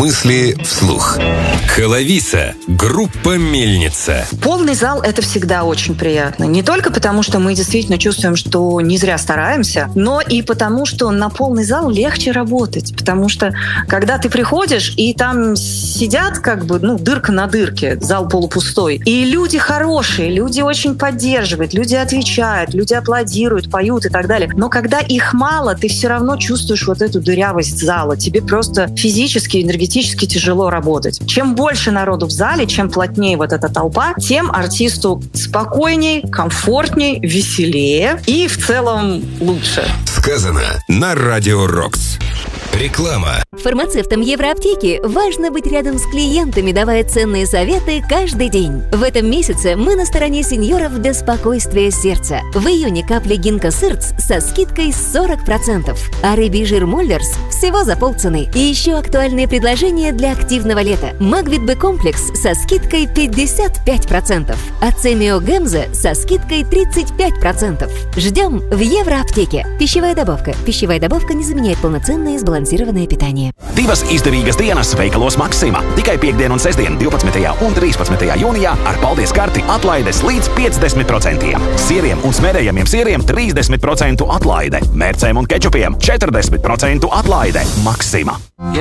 Мысли вслух. Хэлависа. Группа «Мельница». Полный зал – это всегда очень приятно. Не только потому, что мы действительно чувствуем, что не зря стараемся, но и потому, что на полный зал легче работать. Потому что, когда ты приходишь, и там сидят дырка на дырке, зал полупустой, и люди хорошие, люди очень поддерживают, люди отвечают, люди аплодируют, поют и так далее. Но когда их мало, ты все равно чувствуешь вот эту дырявость зала. Тебе просто физически, энергетически тяжело работать. Чем больше народу в зале, чем плотнее вот эта толпа, тем артисту спокойней, комфортней, веселее и в целом лучше. Сказано на Радио Рокс. Реклама. Фармацевтам Евроаптеки важно быть рядом с клиентами, давая ценные советы каждый день. В этом месяце мы на стороне сеньоров для спокойствия сердца. В июне капли Гинка Сырц со скидкой 40%, а рыбий жир Моллерс всего за полцены. И еще актуальные предложения для активного лета. Магвит Б комплекс со скидкой 55%, а Цемио Гемза со скидкой 35%. Ждем в Евроаптеке. Пищевая добавка. Пищевая добавка не заменяет полноценное и сбалансированное питание. Divas izdevīgas dienas veikalos Maksima. Tikai piekdien un sestdien 12. un 13. jūnijā ar paldies karti atlaides līdz 50%. Sieriem un smērējamiem sieriem 30% atlaide. Mērcēm un kečupiem 40% atlaide. Maksima.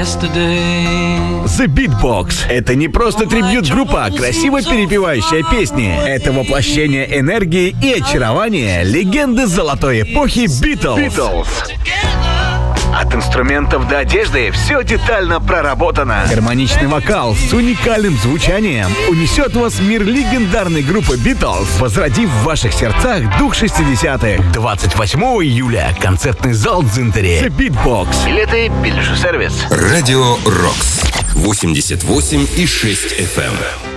The Beatbox – это не просто трибьют-группа, а красиво перепевающая песни. Это воплощение энергии и очарования легенды золотой эпохи Beatles. От инструментов до одежды все детально проработано. Гармоничный вокал с уникальным звучанием унесет вас в мир легендарной группы Beatles, возродив в ваших сердцах дух 60-х. 28 июля концертный зал Дзинтери. The Beatbox. Билеты, билетный сервис. Радио Рокс. 88,6 FM.